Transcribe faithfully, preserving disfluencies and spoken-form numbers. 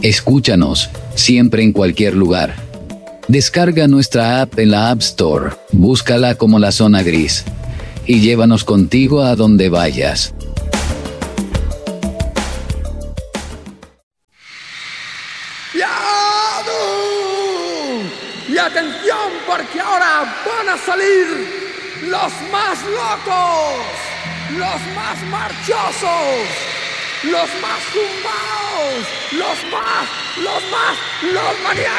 Escúchanos, siempre en cualquier lugar. Descarga nuestra app en la App Store, búscala como La Zona Gris y llévanos contigo a donde vayas. Y atención, porque ahora van a salir los más locos, los más marchosos, los más zumbaos, los más, los más, los maníacos.